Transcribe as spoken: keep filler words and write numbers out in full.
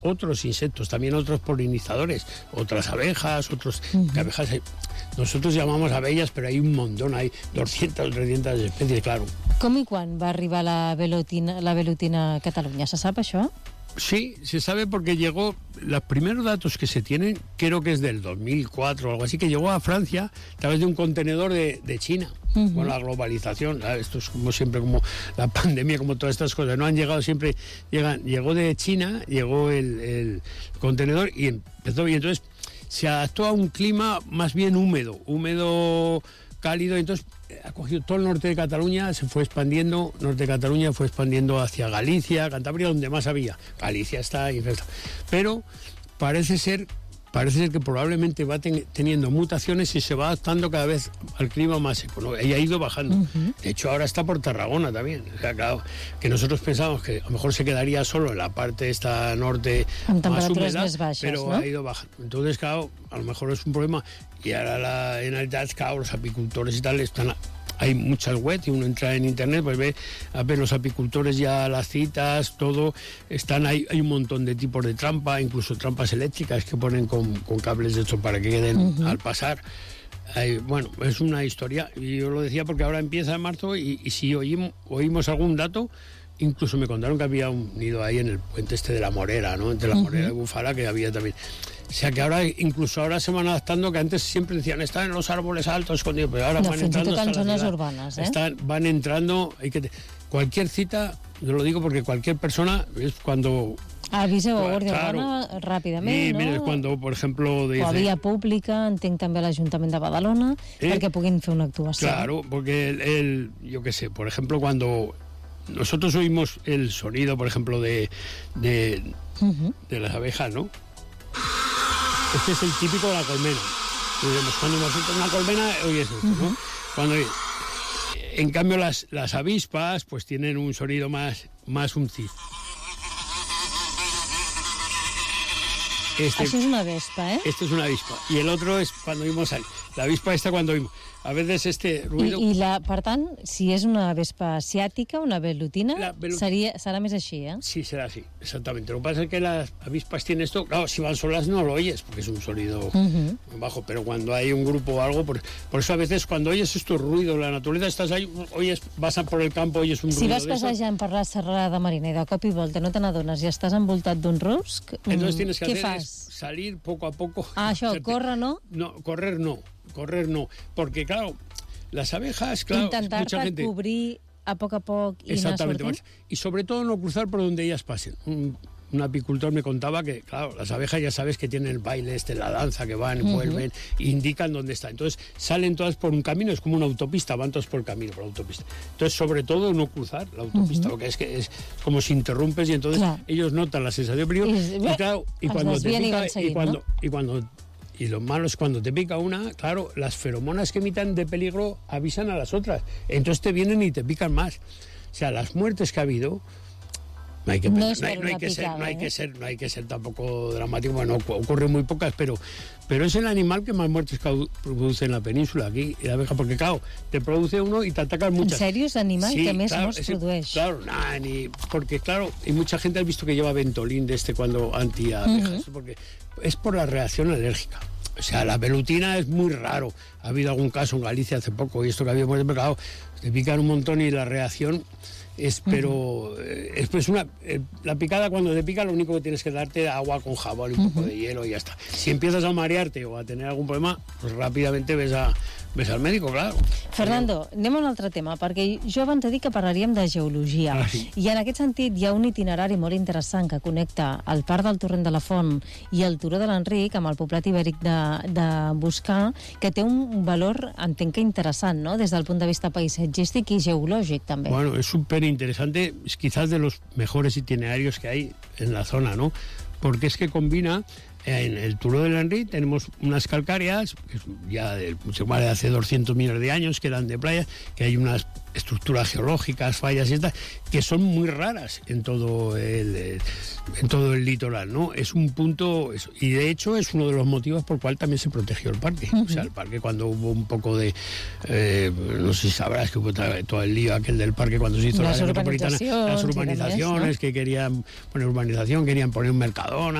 otros insectos, también otros polinizadores, otras abejas, otros uh-huh. abejas. Nosotros llamamos abellas, pero hay un montón, hay doscientas o trescientas especies, claro. Com i quan va arribar la velutina, la velutina a Catalunya? Se sap això? Sí, se sabe porque llegó, los primeros datos que se tienen, creo que es del dos mil cuatro o algo así, que llegó a Francia a través de un contenedor de, de China. Uh-huh. Con la globalización, ¿sabes? Esto es como siempre, como la pandemia, como todas estas cosas, no han llegado siempre, llegan, llegó de China, llegó el, el contenedor y empezó, y entonces se adaptó a un clima más bien húmedo, húmedo, cálido, entonces ha cogido todo el norte de Cataluña, se fue expandiendo, norte de Cataluña fue expandiendo hacia Galicia, Cantabria, donde más había. Galicia está infestada. Pero parece ser, parece ser que probablemente va ten, teniendo mutaciones y se va adaptando cada vez al clima más seco, ¿no? Ella ha ido bajando. Uh-huh. De hecho, ahora está por Tarragona también. O sea, claro, que nosotros pensamos que a lo mejor se quedaría solo en la parte esta norte más húmeda, baixes, pero ¿no? Ha ido bajando. Entonces, claro, a lo mejor es un problema. Y ahora la Generalitat, claro, los apicultores y tal están... Hay muchas webs y uno entra en internet, pues ve a ver los apicultores ya las citas, todo, están ahí, hay un montón de tipos de trampa, incluso trampas eléctricas que ponen con, con cables de estos para que queden uh-huh. al pasar. Hay, bueno, es una historia, y yo lo decía porque ahora empieza en marzo y, y si oímos, oímos algún dato, incluso me contaron que había un nido ahí en el puente este de la Morera, ¿no? Entre la uh-huh. Morera y Bufala, que había también. O sea que ahora, incluso ahora se van adaptando, que antes siempre decían, están en los árboles altos escondidos, pero ahora no, van entrando hasta en zonas ciudad. urbanas, ¿eh? Están, van entrando, hay que te... cualquier cita, yo lo digo porque cualquier persona, es cuando... Aviseu a Guàrdia claro. Urbana ràpidament, sí, no? Mira, cuando, por ejemplo... Dice, o a via pública, entenc també a l'Ajuntament de Badalona, ¿eh? Perquè puguin fer una actuació. Claro, porque el, el, yo qué sé, por ejemplo, cuando nosotros oímos el sonido, por ejemplo, de, de, uh-huh. de las abejas, ¿no? Este es el típico de la colmena. Cuando nosotros una colmena, oyes esto, ¿no? Uh-huh. Cuando, en cambio, las, las avispas, pues tienen un sonido más, más uncido. Este, Això és una avispa, ¿eh? Este es una avispa. Y el otro es cuando vimos al, la avispa esta cuando vimos. A veces este ruido... I, i la, per tant, si és una avispa asiàtica, una velutina, velut... sería, será més així, ¿eh? Sí, será así, exactamente. Lo que pasa es que las avispas tienen esto... Claro, si van solas no lo oyes, porque es un sonido uh-huh. bajo, pero cuando hay un grupo o algo... Por, por eso a veces cuando oyes estos ruidos, la naturaleza, estás ahí, oyes, vas por el campo, oyes un si ruido vas passejant per la serrada marina i de cop i volta no te n'adones i estàs envoltat d'un rusc, entonces tienes que què hacer fas? Es salir poco a poco... Ah, això, córrer, no? No, correr no. Correr no, porque claro, las abejas, claro, intentar mucha gente... cubrir a poco a poco y exactamente, más, y sobre todo no cruzar por donde ellas pasen. Un, un apicultor me contaba que, claro, las abejas ya sabes que tienen el baile este, la danza, que van y uh-huh. vuelven, indican dónde está. Entonces salen todas por un camino, es como una autopista, van todas por el camino, por la autopista. Entonces, sobre todo, no cruzar la autopista, uh-huh. porque es que es como si interrumpes y entonces claro. ellos notan la sensación de peligro. Y, y claro, y cuando te pica, seguir, y cuando, ¿no? y cuando Y lo malo es cuando te pica una, claro, las feromonas que emitan de peligro avisan a las otras. Entonces te vienen y te pican más. O sea, las muertes que ha habido, no hay que, no, no es hay, no hay que picada, ser, no hay ¿eh? que ser, no hay que ser tampoco dramático. Bueno, ocurre muy pocas, pero, pero es el animal que más muertes produce en la península aquí, la abeja, porque claro, te produce uno y te atacan muchas. ¿En serio es el animal sí, que más claro, muertes produce? Claro, nah, ni, porque claro, y mucha gente ha visto que lleva Ventolin de este cuando anti-abejas, uh-huh. porque es por la reacción alérgica. O sea, la velutina es muy raro. Ha habido algún caso en Galicia hace poco, y esto que había muerto, claro, te pican un montón y la reacción es, pero uh-huh. es pues una, eh, la picada cuando te pica lo único que tienes que darte agua con jabón y un uh-huh. poco de hielo y ya está. Si empiezas a marearte o a tener algún problema, pues rápidamente ves a ves al médico, claro. Fernando, anem a un altre tema, perquè jo abans de dir que parlaríem de geologia, ah, sí. i en aquest sentit hi ha un itinerari molt interessant que connecta el Parc del Torrent de la Font i el Turó de l'Enric amb el poblat ibèric de, de Buscar, que té un valor, entenc que interessant, ¿no? Des del punt de vista paisatgístic i geològic, també. Bueno, es súper interesante, es quizás de los mejores itinerarios que hay en la zona, ¿no? Porque es que combina En el Turó del Enric tenemos unas calcáreas, que es ya de, de hace doscientos millones de años, que eran de playa, que hay unas estructuras geológicas, fallas y estas, que son muy raras en todo el, en todo el litoral, ¿no? Es un punto, y de hecho es uno de los motivos por cual también se protegió el parque. Uh-huh. O sea, el parque cuando hubo un poco de, eh, no sé si sabrás que hubo todo el lío aquel del parque cuando se hizo las la metropolitana, las urbanizaciones, también, ¿no? que querían poner urbanización, querían poner un Mercadona,